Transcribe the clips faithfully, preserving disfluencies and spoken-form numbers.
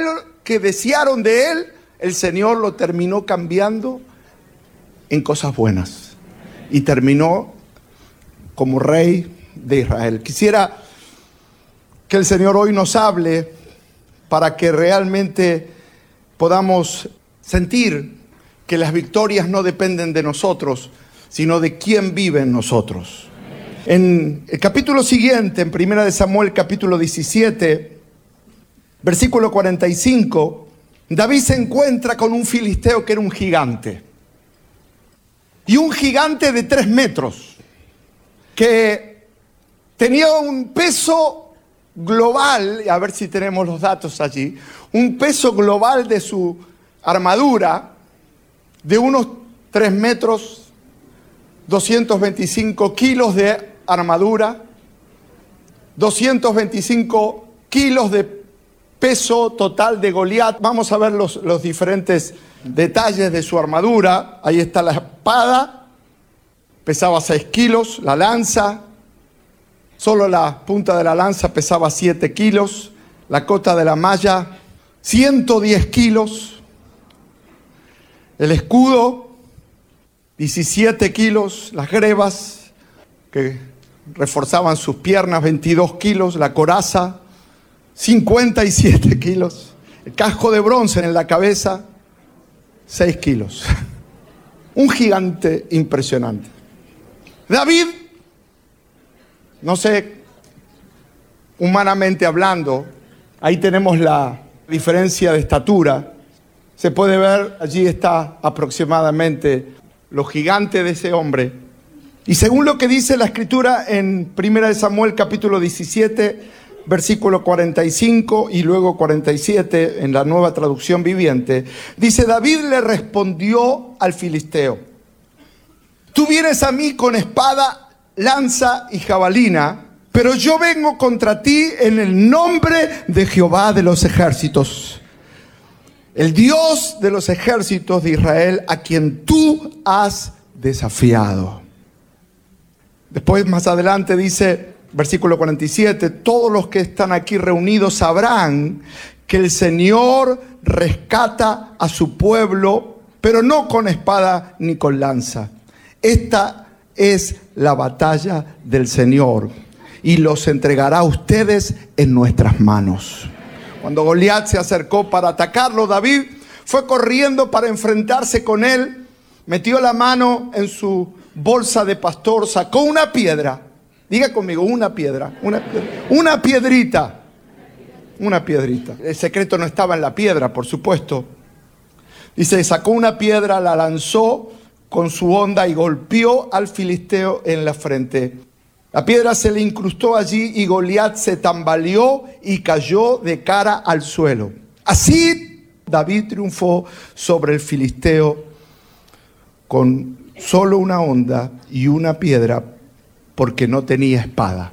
malo que desearon de él, el Señor lo terminó cambiando en cosas buenas. Y terminó como rey de Israel. Quisiera que el Señor hoy nos hable para que realmente podamos sentir que las victorias no dependen de nosotros, sino de quién vive en nosotros. En el capítulo siguiente, en Primera de Samuel, capítulo diecisiete, versículo cuarenta y cinco, David se encuentra con un filisteo que era un gigante. Y un gigante de tres metros, que tenía un peso global, a ver si tenemos los datos allí, un peso global de su armadura de unos tres metros, doscientos veinticinco kilos de armadura, doscientos veinticinco kilos de peso total de Goliat. Vamos a ver los, los diferentes detalles de su armadura. Ahí está la espada, pesaba seis kilos, la lanza, solo la punta de la lanza pesaba siete kilos, la cota de la malla, ciento diez kilos, el escudo, diecisiete kilos, las grebas que reforzaban sus piernas, veintidós kilos, la coraza, cincuenta y siete kilos, el casco de bronce en la cabeza, seis kilos. Un gigante impresionante. David, no sé, humanamente hablando, ahí tenemos la diferencia de estatura. Se puede ver, allí está aproximadamente lo gigante de ese hombre. Y según lo que dice la Escritura en Primera de Samuel capítulo diecisiete, versículo cuarenta y cinco y luego cuarenta y siete en la Nueva Traducción Viviente, dice: David le respondió al filisteo: tú vienes a mí con espada, lanza y jabalina, pero yo vengo contra ti en el nombre de Jehová de los ejércitos, el Dios de los ejércitos de Israel, a quien tú has desafiado. Después, más adelante dice, versículo cuarenta y siete, todos los que están aquí reunidos sabrán que el Señor rescata a su pueblo, pero no con espada ni con lanza. Esta es la batalla del Señor y los entregará a ustedes en nuestras manos. Cuando Goliat se acercó para atacarlo, David fue corriendo para enfrentarse con él, metió la mano en su bolsa de pastor, sacó una piedra. Diga conmigo, una piedra, una, una piedrita, una piedrita. El secreto no estaba en la piedra, por supuesto. Dice, sacó una piedra, la lanzó con su honda y golpeó al filisteo en la frente. La piedra se le incrustó allí y Goliat se tambaleó y cayó de cara al suelo. Así David triunfó sobre el filisteo con solo una honda y una piedra, porque no tenía espada.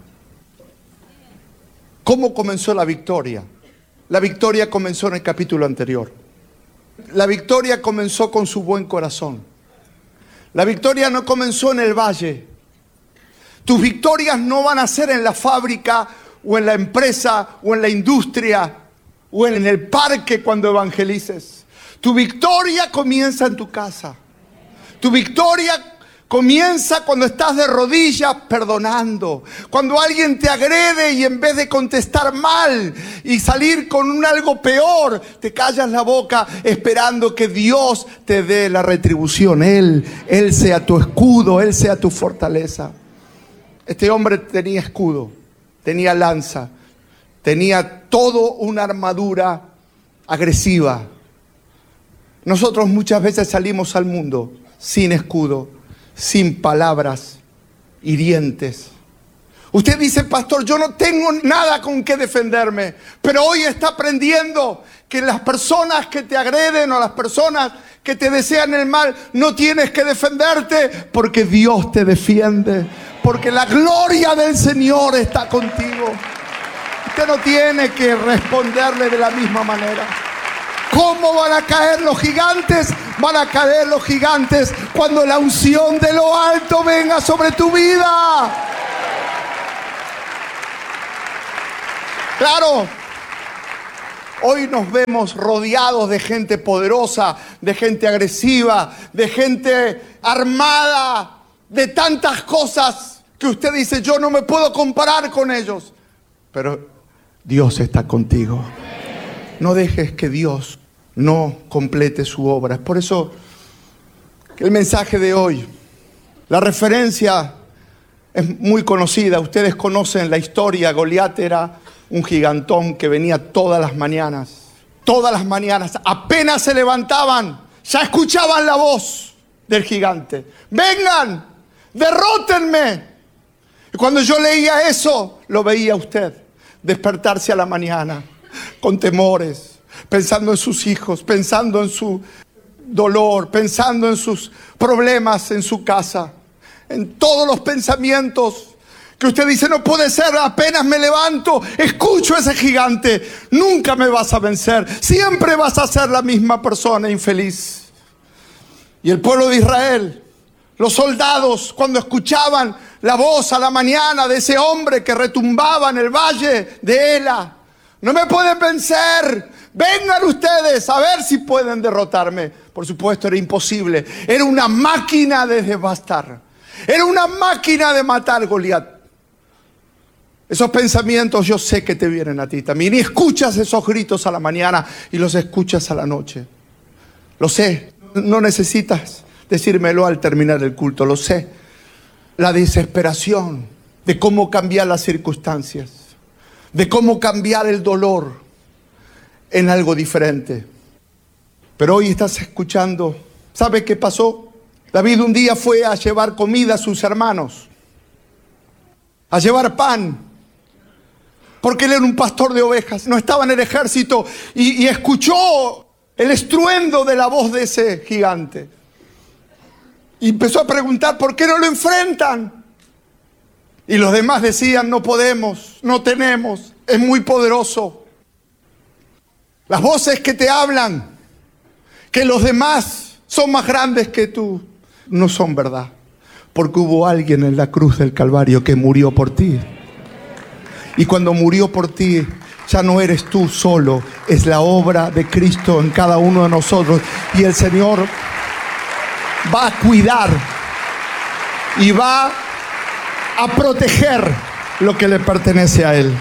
¿Cómo comenzó la victoria? La victoria comenzó en el capítulo anterior. La victoria comenzó con su buen corazón. La victoria no comenzó en el valle. Tus victorias no van a ser en la fábrica o en la empresa o en la industria o en el parque cuando evangelices. Tu victoria comienza en tu casa. Tu victoria comienza cuando estás de rodillas perdonando. Cuando alguien te agrede y en vez de contestar mal y salir con un algo peor, te callas la boca esperando que Dios te dé la retribución. Él, Él sea tu escudo, Él sea tu fortaleza. Este hombre tenía escudo, tenía lanza, tenía todo una armadura agresiva. Nosotros muchas veces salimos al mundo sin escudo, sin palabras hirientes. Usted dice, pastor, yo no tengo nada con qué defenderme, pero hoy está aprendiendo que las personas que te agreden o las personas que te desean el mal, no tienes que defenderte porque Dios te defiende, porque la gloria del Señor está contigo. Usted no tiene que responderle de la misma manera. ¿Cómo van a caer los gigantes? Van a caer los gigantes cuando la unción de lo alto venga sobre tu vida. Claro, Hoy nos vemos rodeados de gente poderosa, de gente agresiva, de gente armada, de tantas cosas que usted dice, yo no me puedo comparar con ellos. Pero Dios está contigo. No dejes que Dios no complete su obra. Es por eso que el mensaje de hoy, la referencia es muy conocida. Ustedes conocen la historia. Goliat era un gigantón que venía todas las mañanas. Todas las mañanas, apenas se levantaban, ya escuchaban la voz del gigante. Vengan, derrótenme. Y cuando yo leía eso, lo veía usted despertarse a la mañana con temores, pensando en sus hijos, pensando en su dolor, pensando en sus problemas en su casa, en todos los pensamientos que usted dice, no puede ser, apenas me levanto, escucho a ese gigante, nunca me vas a vencer, siempre vas a ser la misma persona infeliz. Y el pueblo de Israel, los soldados, cuando escuchaban la voz a la mañana de ese hombre que retumbaba en el valle de Ela, no me pueden vencer, vengan ustedes a ver si pueden derrotarme. Por supuesto era imposible, era una máquina de devastar, era una máquina de matar Goliat. Esos pensamientos yo sé que te vienen a ti también. Y escuchas esos gritos a la mañana y los escuchas a la noche. Lo sé, no necesitas decírmelo al terminar el culto, lo sé. La desesperación de cómo cambiar las circunstancias, de cómo cambiar el dolor en algo diferente. Pero hoy estás escuchando, ¿sabe qué pasó? David un día fue a llevar comida a sus hermanos, a llevar pan, porque él era un pastor de ovejas, no estaba en el ejército, y, y escuchó el estruendo de la voz de ese gigante. Y empezó a preguntar, ¿por qué no lo enfrentan? Y los demás decían, no podemos, no tenemos, es muy poderoso. Las voces que te hablan, que los demás son más grandes que tú, no son verdad. Porque hubo alguien en la cruz del Calvario que murió por ti. Y cuando murió por ti, ya no eres tú solo, es la obra de Cristo en cada uno de nosotros. Y el Señor va a cuidar y va a proteger lo que le pertenece a Él.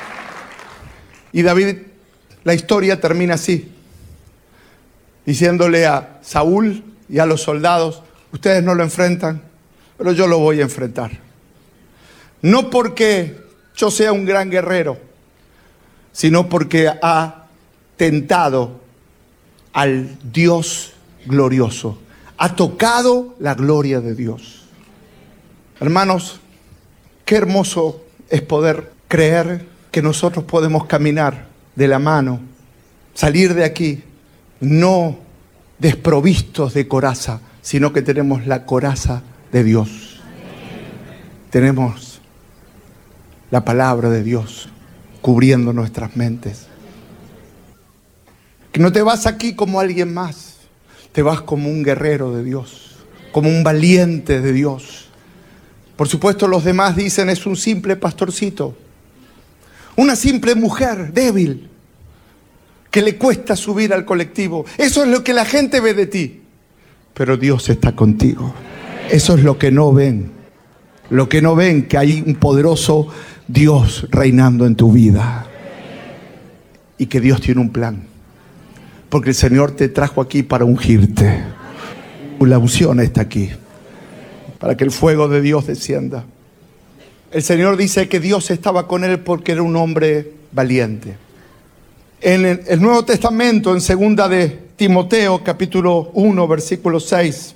Y David, la historia termina así, diciéndole a Saúl y a los soldados, ustedes no lo enfrentan, pero yo lo voy a enfrentar. No porque yo sea un gran guerrero, sino porque ha tentado al Dios glorioso. Ha tocado la gloria de Dios. Hermanos, qué hermoso es poder creer que nosotros podemos caminar de la mano, salir de aquí, no desprovistos de coraza, sino que tenemos la coraza de Dios. Tenemos la palabra de Dios cubriendo nuestras mentes. Que no te vas aquí como alguien más, te vas como un guerrero de Dios, como un valiente de Dios. Por supuesto, los demás dicen, es un simple pastorcito, una simple mujer débil que le cuesta subir al colectivo. Eso es lo que la gente ve de ti. Pero Dios está contigo. Eso es lo que no ven. Lo que no ven, que hay un poderoso Dios reinando en tu vida. Y que Dios tiene un plan. Porque el Señor te trajo aquí para ungirte. La unción está aquí. Para que el fuego de Dios descienda. El Señor dice que Dios estaba con él porque era un hombre valiente. En el Nuevo Testamento, en segunda de Timoteo, capítulo uno, versículo seis.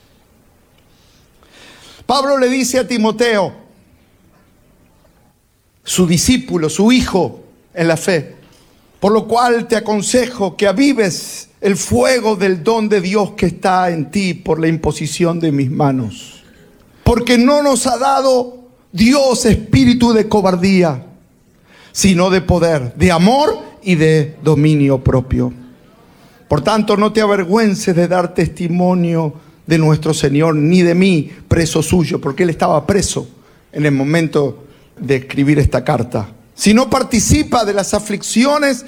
Pablo le dice a Timoteo, su discípulo, su hijo en la fe, por lo cual te aconsejo que avives el fuego del don de Dios que está en ti por la imposición de mis manos. Porque no nos ha dado Dios espíritu de cobardía, sino de poder, de amor y de dominio propio. Por tanto, no te avergüences de dar testimonio de nuestro Señor, ni de mí, preso suyo, porque él estaba preso en el momento de escribir esta carta. Sino participa de las aflicciones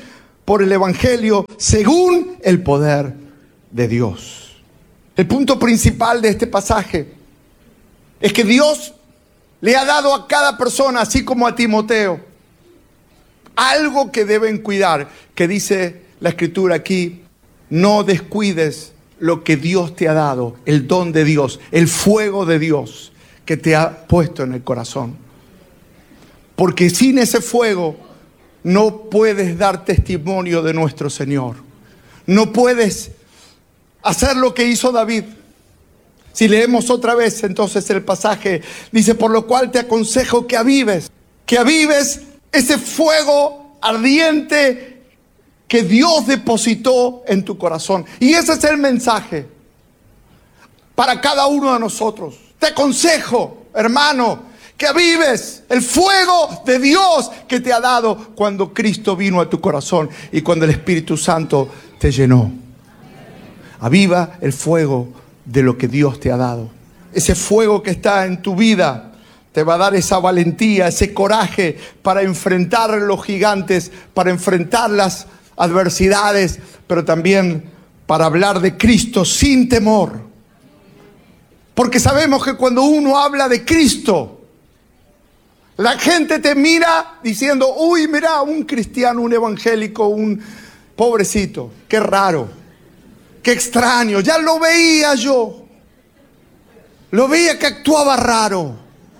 por el Evangelio según el poder de Dios. El punto principal de este pasaje es que Dios le ha dado a cada persona, así como a Timoteo, algo que deben cuidar, que dice la Escritura aquí: no descuides lo que Dios te ha dado, el don de Dios, el fuego de Dios que te ha puesto en el corazón. Porque sin ese fuego no puedes dar testimonio de nuestro Señor. No puedes hacer lo que hizo David. Si leemos otra vez entonces el pasaje, dice: por lo cual te aconsejo que avives, que avives ese fuego ardiente que Dios depositó en tu corazón. Y ese es el mensaje para cada uno de nosotros. Te aconsejo, hermano, que avives el fuego de Dios que te ha dado cuando Cristo vino a tu corazón y cuando el Espíritu Santo te llenó. Aviva el fuego de lo que Dios te ha dado. Ese fuego que está en tu vida te va a dar esa valentía, ese coraje para enfrentar los gigantes, para enfrentar las adversidades, pero también para hablar de Cristo sin temor. Porque sabemos que cuando uno habla de Cristo, la gente te mira diciendo: uy, mira, un cristiano, un evangélico, un pobrecito, qué raro, qué extraño, ya lo veía yo, lo veía que actuaba raro,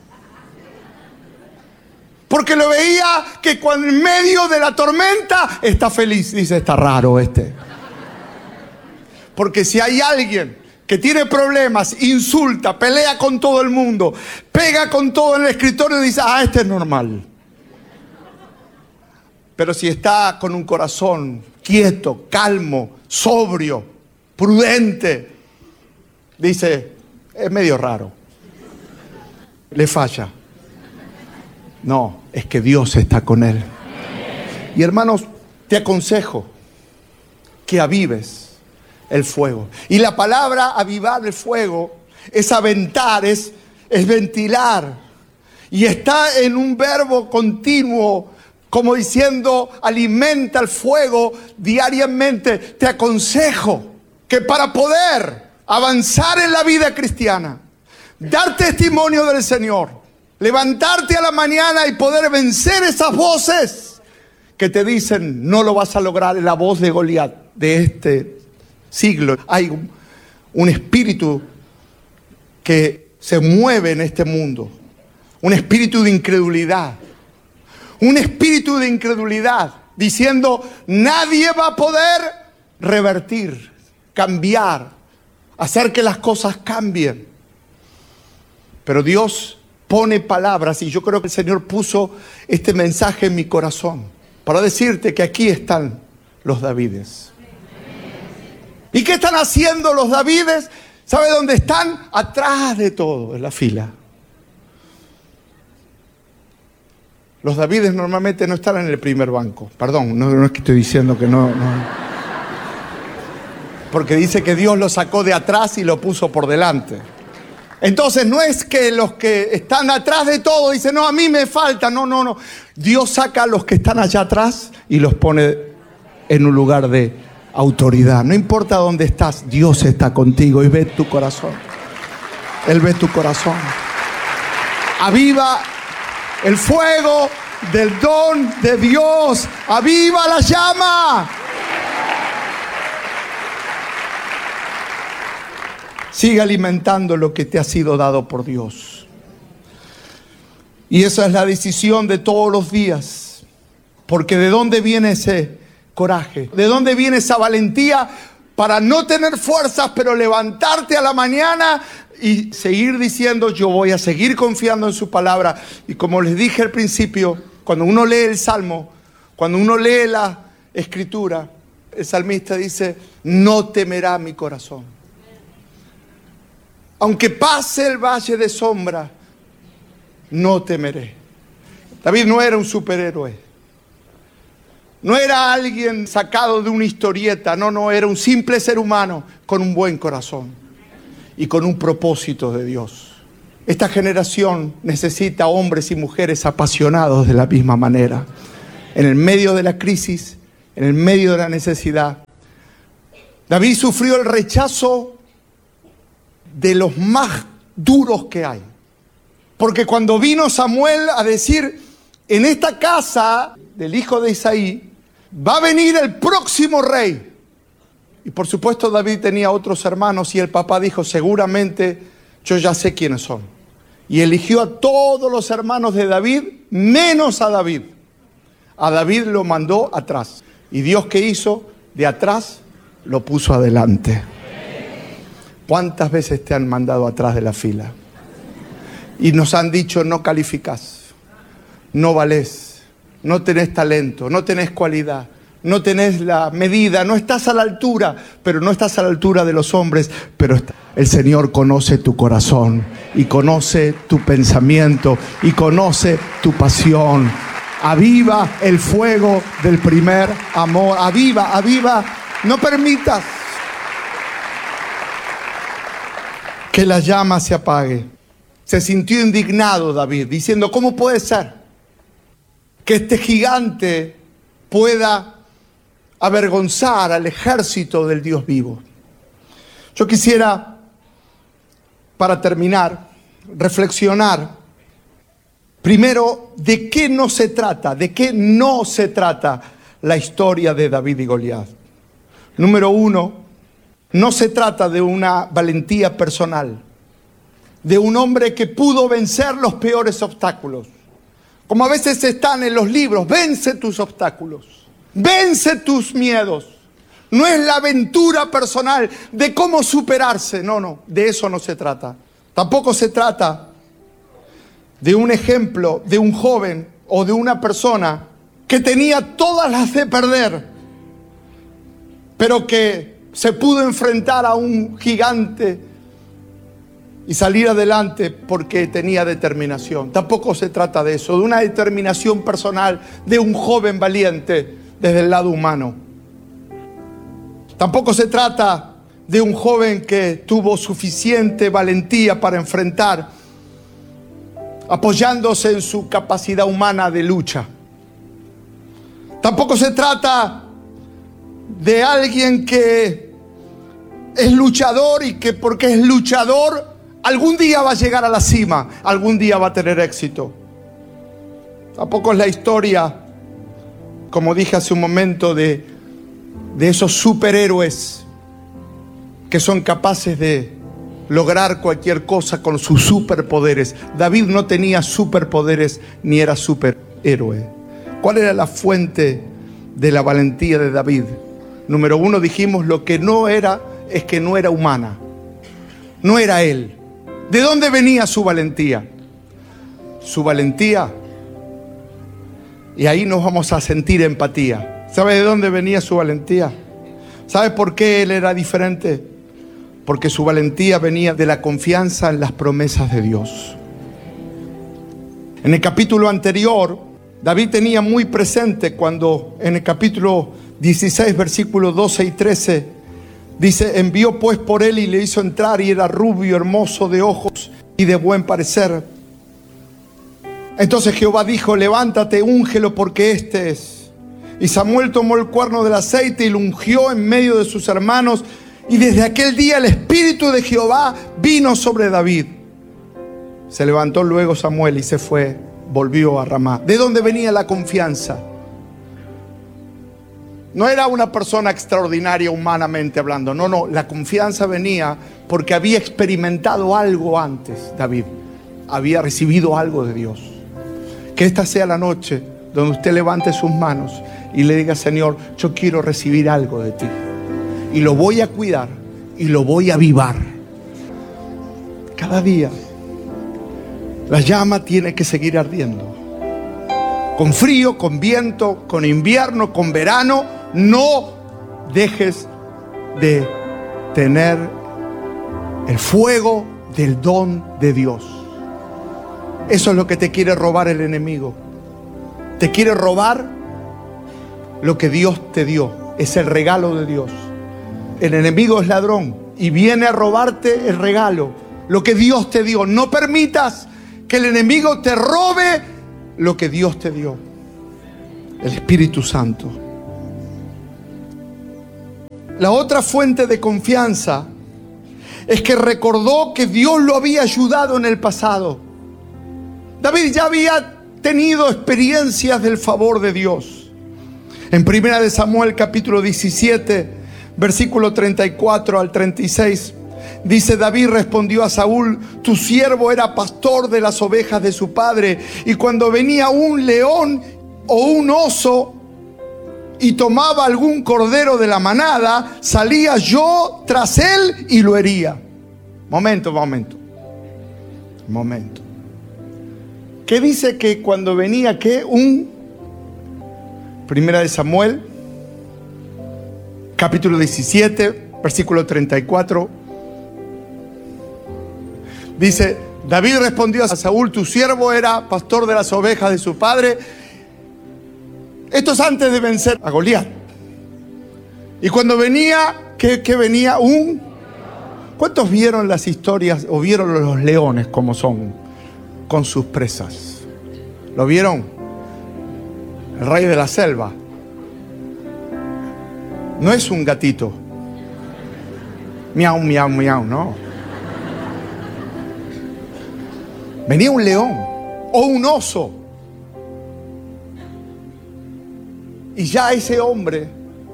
porque lo veía que cuando en medio de la tormenta está feliz. Dice: está raro este. Porque si hay alguien que tiene problemas, insulta, pelea con todo el mundo, pega con todo en el escritorio y dice: ah, este es normal. Pero si está con un corazón quieto, calmo, sobrio, prudente, dice: es medio raro, le falla. No, es que Dios está con él. Y hermanos, te aconsejo que avives el fuego. Y la palabra avivar el fuego es aventar, es, es ventilar. Y está en un verbo continuo, como diciendo: alimenta el fuego diariamente. Te aconsejo que para poder avanzar en la vida cristiana, dar testimonio del Señor, levantarte a la mañana y poder vencer esas voces que te dicen: no lo vas a lograr. En la voz de Goliat de este siglo hay un, un espíritu que se mueve en este mundo, un espíritu de incredulidad, un espíritu de incredulidad diciendo: nadie va a poder revertir, cambiar, hacer que las cosas cambien. Pero Dios pone palabras, y yo creo que el Señor puso este mensaje en mi corazón para decirte que aquí están los Davides. ¿Y qué están haciendo los Davides? ¿Sabe dónde están? Atrás de todo, en la fila. Los Davides normalmente no están en el primer banco. Perdón, no, no es que estoy diciendo que no, no. Porque dice que Dios lo sacó de atrás y lo puso por delante. Entonces no es que los que están atrás de todo dicen: no, a mí me falta. No, no, no. Dios saca a los que están allá atrás y los pone en un lugar de autoridad. No importa dónde estás, Dios está contigo y ve tu corazón. Él ve tu corazón. Aviva el fuego del don de Dios. Aviva la llama. Sigue alimentando lo que te ha sido dado por Dios. Y esa es la decisión de todos los días. Porque ¿de dónde viene ese coraje? ¿De dónde viene esa valentía para no tener fuerzas, pero levantarte a la mañana y seguir diciendo: yo voy a seguir confiando en su palabra? Y como les dije al principio, cuando uno lee el Salmo, cuando uno lee la Escritura, el salmista dice: no temerá mi corazón. Aunque pase el valle de sombra, no temeré. David no era un superhéroe. No era alguien sacado de una historieta. No, no, era un simple ser humano con un buen corazón y con un propósito de Dios. Esta generación necesita hombres y mujeres apasionados de la misma manera. En el medio de la crisis, en el medio de la necesidad. David sufrió el rechazo de los más duros que hay. Porque cuando vino Samuel a decir, en esta casa del hijo de Isaí, va a venir el próximo rey. Y por supuesto David tenía otros hermanos y el papá dijo, seguramente yo ya sé quiénes son. Y eligió a todos los hermanos de David, menos a David. A David lo mandó atrás. Y Dios, ¿qué hizo? De atrás lo puso adelante. ¿Cuántas veces te han mandado atrás de la fila? Y nos han dicho, no calificás, no valés, no tenés talento, no tenés cualidad, no tenés la medida, no estás a la altura, pero no estás a la altura de los hombres, pero el Señor conoce tu corazón y conoce tu pensamiento y conoce tu pasión. Aviva el fuego del primer amor, aviva, aviva, no permitas que la llama se apague. Se sintió indignado David, diciendo, ¿cómo puede ser que este gigante pueda avergonzar al ejército del Dios vivo? Yo quisiera, para terminar, reflexionar primero de qué no se trata, de qué no se trata la historia de David y Goliat. Número uno, no se trata de una valentía personal, de un hombre que pudo vencer los peores obstáculos. Como a veces están en los libros, vence tus obstáculos, vence tus miedos. No es la aventura personal de cómo superarse, no, no, de eso no se trata. Tampoco se trata de un ejemplo de un joven o de una persona que tenía todas las de perder, pero que se pudo enfrentar a un gigante y salir adelante porque tenía determinación. Tampoco se trata de eso, de una determinación personal de un joven valiente desde el lado humano. Tampoco se trata de un joven que tuvo suficiente valentía para enfrentar, apoyándose en su capacidad humana de lucha. Tampoco se trata de alguien que es luchador y que porque es luchador algún día va a llegar a la cima, algún día va a tener éxito. Tampoco es la historia, como dije hace un momento, de, de esos superhéroes que son capaces de lograr cualquier cosa con sus superpoderes. David no tenía superpoderes ni era superhéroe. ¿Cuál era la fuente de la valentía de David? Número uno, dijimos, lo que no era es que no era humana. No era él. ¿De dónde venía su valentía? Su valentía, y ahí nos vamos a sentir empatía. ¿Sabe de dónde venía su valentía? ¿Sabe por qué él era diferente? Porque su valentía venía de la confianza en las promesas de Dios. En el capítulo anterior, David tenía muy presente cuando en el capítulo dieciséis, versículos doce y trece, dice, envió pues por él y le hizo entrar y era rubio, hermoso de ojos y de buen parecer. Entonces Jehová dijo, levántate, úngelo porque este es. Y Samuel tomó el cuerno del aceite y lo ungió en medio de sus hermanos. Y desde aquel día el Espíritu de Jehová vino sobre David. Se levantó luego Samuel y se fue, volvió a Ramá. ¿De dónde venía la confianza? No era una persona extraordinaria humanamente hablando. No, no, la confianza venía porque había experimentado algo antes, David. Había recibido algo de Dios. Que esta sea la noche donde usted levante sus manos y le diga, Señor, yo quiero recibir algo de ti. Y lo voy a cuidar y lo voy a avivar. Cada día la llama tiene que seguir ardiendo. Con frío, con viento, con invierno, con verano, no dejes de tener el fuego del don de Dios. Eso es lo que te quiere robar el enemigo. Te quiere robar lo que Dios te dio. Es el regalo de Dios. El enemigo es ladrón y viene a robarte el regalo, lo que Dios te dio. No permitas que el enemigo te robe lo que Dios te dio. El Espíritu Santo. La otra fuente de confianza es que recordó que Dios lo había ayudado en el pasado. David ya había tenido experiencias del favor de Dios. En primera de Samuel capítulo diecisiete, versículo treinta y cuatro al treinta y seis, dice: David respondió a Saúl: tu siervo era pastor de las ovejas de su padre, y cuando venía un león o un oso y tomaba algún cordero de la manada, salía yo tras él y lo hería. Momento, momento. Momento. ¿Qué dice que cuando venía qué? Un... Primera de Samuel, capítulo diecisiete, versículo treinta y cuatro. Dice: David respondió a Saúl: tu siervo era pastor de las ovejas de su padre. Esto es antes de vencer a Goliat. Y cuando venía, ¿qué, qué venía? Un... ¿Cuántos vieron las historias o vieron los leones como son con sus presas? ¿Lo vieron? El rey de la selva. No es un gatito. Miau, miau, miau, no. Venía un león o un oso. Y ya ese hombre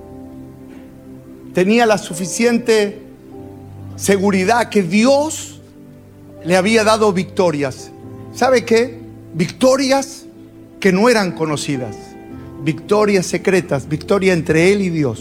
tenía la suficiente seguridad que Dios le había dado victorias. ¿Sabe qué? Victorias que no eran conocidas. Victorias secretas, victoria entre él y Dios.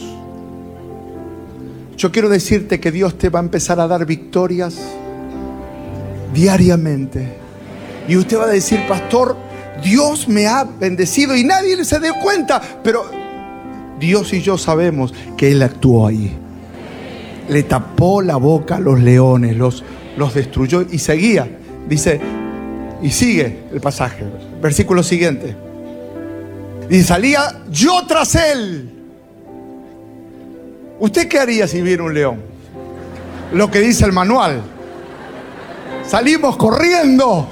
Yo quiero decirte que Dios te va a empezar a dar victorias diariamente. Y usted va a decir: pastor, Dios me ha bendecido y nadie se dio cuenta, pero Dios y yo sabemos que Él actuó ahí. Le tapó la boca a los leones, los, los destruyó y seguía. Dice, y sigue el pasaje, versículo siguiente. Y salía yo tras él. ¿Usted qué haría si viera un león? Lo que dice el manual. Salimos corriendo.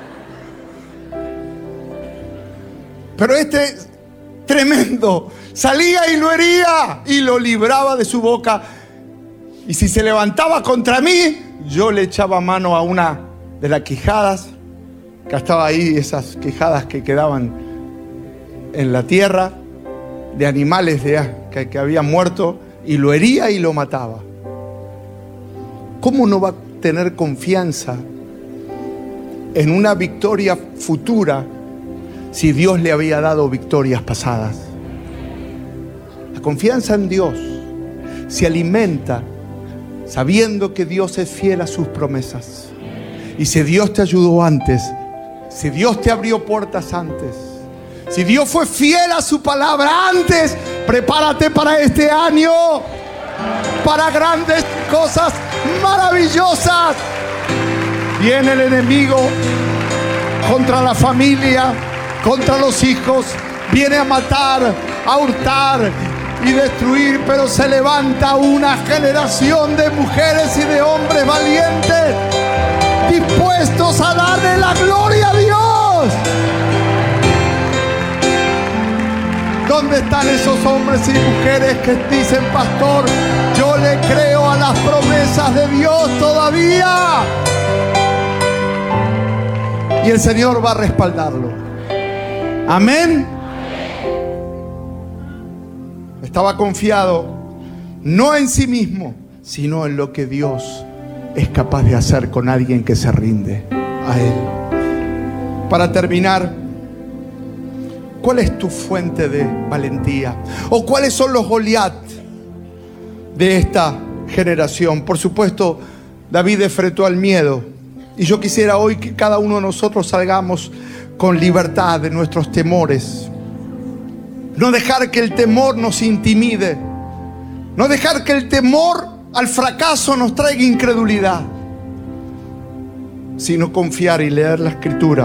Pero este tremendo salía y lo hería y lo libraba de su boca. Y si se levantaba contra mí, yo le echaba mano a una de las quijadas, que estaba ahí, esas quijadas que quedaban en la tierra, de animales de, que, que habían muerto, y lo hería y lo mataba. ¿Cómo no va a tener confianza en una victoria futura si Dios le había dado victorias pasadas? La confianza en Dios se alimenta sabiendo que Dios es fiel a sus promesas. Y si Dios te ayudó antes, si Dios te abrió puertas antes, si Dios fue fiel a su palabra antes, prepárate para este año, para grandes cosas maravillosas. Viene el enemigo contra la familia, contra los hijos, viene a matar, a hurtar y destruir, pero se levanta una generación de mujeres y de hombres valientes, dispuestos a darle la gloria a Dios. ¿Dónde están esos hombres y mujeres que dicen: pastor, yo le creo a las promesas de Dios todavía? Y el Señor va a respaldarlo. Amén. Estaba confiado no en sí mismo, sino en lo que Dios es capaz de hacer con alguien que se rinde a Él. Para terminar, ¿cuál es tu fuente de valentía? ¿O cuáles son los Goliat de esta generación? Por supuesto, David enfrentó al miedo. Y yo quisiera hoy que cada uno de nosotros salgamos con libertad de nuestros temores. No dejar que el temor nos intimide. No dejar que el temor al fracaso nos traiga incredulidad. Sino confiar y leer la Escritura.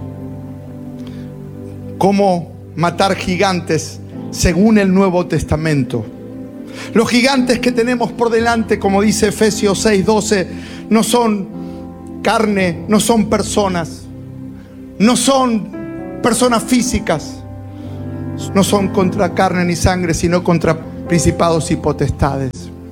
Cómo matar gigantes según el Nuevo Testamento. Los gigantes que tenemos por delante, como dice Efesios seis doce, no son carne, no son personas, no son personas físicas, no son contra carne ni sangre, sino contra principados y potestades.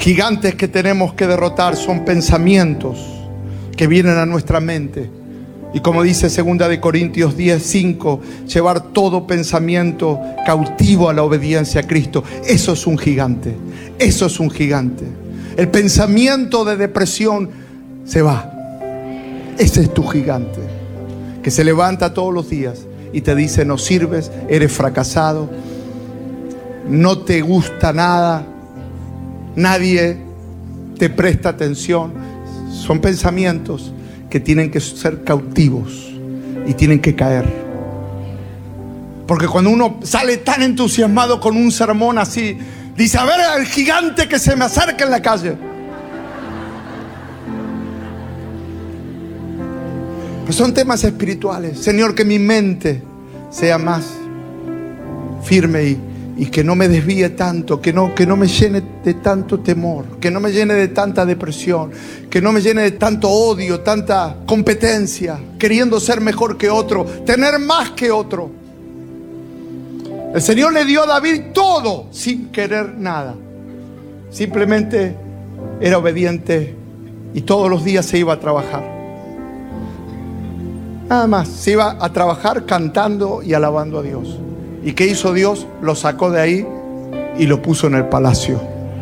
Gigantes que tenemos que derrotar son pensamientos que vienen a nuestra mente. Y como dice segunda de Corintios diez, cinco, llevar todo pensamiento cautivo a la obediencia a Cristo. Eso es un gigante. Eso es un gigante. El pensamiento de depresión se va. Ese es tu gigante, que se levanta todos los días y te dice: no sirves, eres fracasado, no te gusta nada, nadie te presta atención. Son pensamientos que tienen que ser cautivos y tienen que caer. Porque cuando uno sale tan entusiasmado con un sermón así, dice: a ver al gigante que se me acerca en la calle. Pero son temas espirituales. Señor, que mi mente sea más firme y, y que no me desvíe tanto, que no, que no me llene de tanto temor, que no me llene de tanta depresión, que no me llene de tanto odio, tanta competencia, queriendo ser mejor que otro, tener más que otro. El Señor le dio a David todo sin querer nada. Simplemente era obediente y todos los días se iba a trabajar. Nada más, se iba a trabajar cantando y alabando a Dios. ¿Y qué hizo Dios? Lo sacó de ahí y lo puso en el palacio.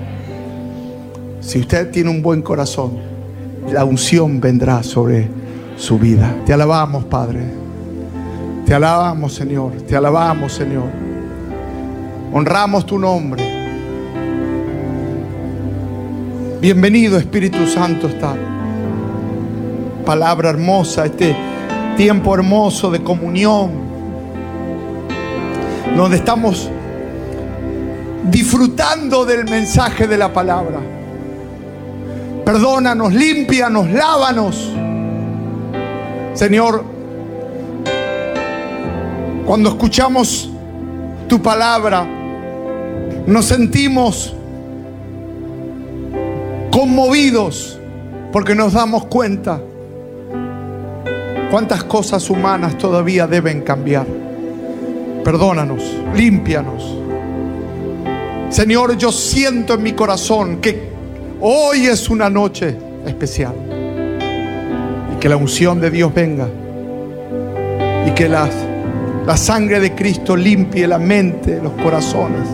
Si usted tiene un buen corazón, la unción vendrá sobre su vida. Te alabamos, Padre. Te alabamos, Señor. Te alabamos, Señor. Honramos tu nombre. Bienvenido, Espíritu Santo, esta palabra hermosa, este tiempo hermoso de comunión, donde estamos disfrutando del mensaje de la palabra. Perdónanos, límpianos, lávanos. Señor, cuando escuchamos tu palabra, nos sentimos conmovidos porque nos damos cuenta cuántas cosas humanas todavía deben cambiar. Perdónanos, límpianos. Señor, yo siento en mi corazón que hoy es una noche especial y que la unción de Dios venga y que las, la sangre de Cristo limpie la mente, los corazones.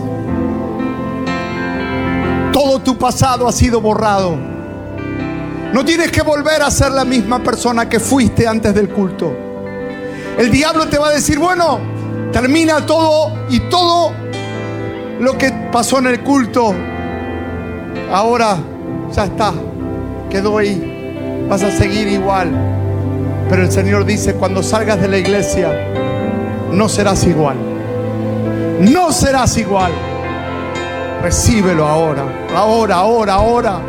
Todo tu pasado ha sido borrado. No tienes que volver a ser la misma persona que fuiste antes del culto. El diablo te va a decir: bueno, termina todo y todo lo que pasó en el culto, ahora ya está, quedó ahí, vas a seguir igual. Pero el Señor dice: cuando salgas de la iglesia, no serás igual. No serás igual. Recíbelo ahora, ahora, ahora, ahora.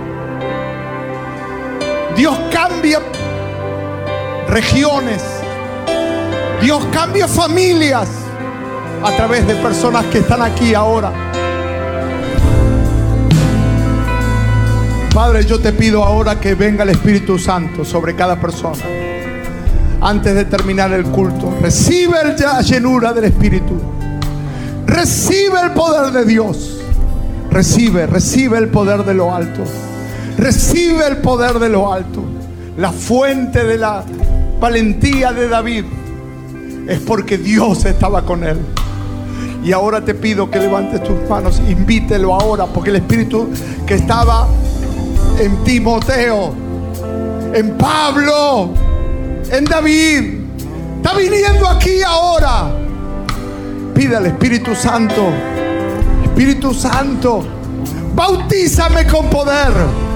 Dios cambia regiones. Dios cambia familias a través de personas que están aquí ahora. Padre, yo te pido ahora que venga el Espíritu Santo sobre cada persona. Antes de terminar el culto, recibe la llenura del Espíritu. Recibe el poder de Dios. Recibe, recibe el poder de lo alto. Recibe el poder de lo alto. La fuente de la valentía de David es porque Dios estaba con él. Y ahora te pido que levantes tus manos, invítelo ahora, porque el Espíritu que estaba en Timoteo, en Pablo, en David, está viniendo aquí ahora. Pide al Espíritu Santo: Espíritu Santo, bautízame con poder.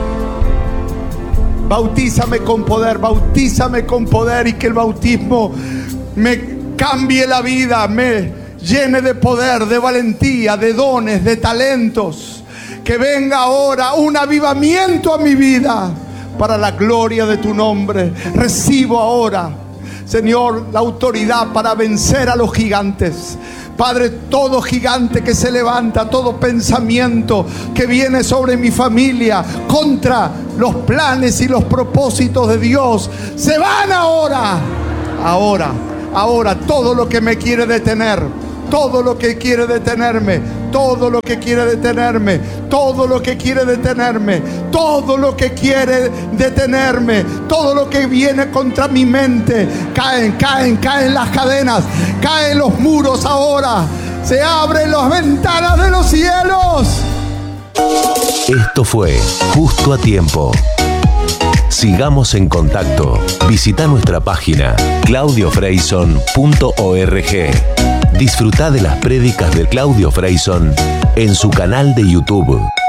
Bautízame con poder, bautízame con poder, y que el bautismo me cambie la vida, me llene de poder, de valentía, de dones, de talentos. Que venga ahora un avivamiento a mi vida para la gloria de tu nombre. Recibo ahora, Señor, la autoridad para vencer a los gigantes. Padre, todo gigante que se levanta, todo pensamiento que viene sobre mi familia contra los planes y los propósitos de Dios, se van ahora. Ahora, ahora, todo lo que me quiere detener, todo lo que quiere detenerme, todo lo que quiere detenerme, todo lo que quiere detenerme, todo lo que quiere detenerme, todo lo que viene contra mi mente, caen, caen, caen las cadenas, caen los muros ahora, se abren las ventanas de los cielos. Esto fue Justo a Tiempo. Sigamos en contacto. Visita nuestra página claudio freyson punto org. Disfruta de las prédicas de Claudio Freyson en su canal de YouTube.